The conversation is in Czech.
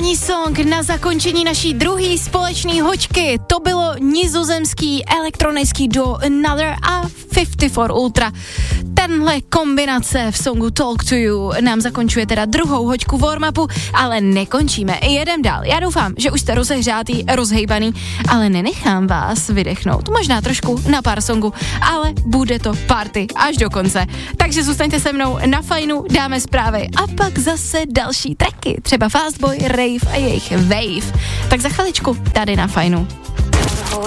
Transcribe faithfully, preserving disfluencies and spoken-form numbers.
poslední song na zakončení naší druhé společné hoďky. To bylo nizozemský elektronický duo Another a padesát čtyři Ultra. Tenhle kombinace v songu Talk to You nám zakončuje teda druhou hoďku warm-upu, ale nekončíme, jedem dál. Já doufám, že už jste rozehřátý, rozhejbaný, ale nenechám vás vydechnout. Možná trošku na pár songů, ale bude to party až do konce. Takže zůstaňte se mnou na Fajnu, dáme zprávy a pak zase další tracky, třeba Fastboy, Rave a jejich Wave. Tak za chviličku tady na Fajnu.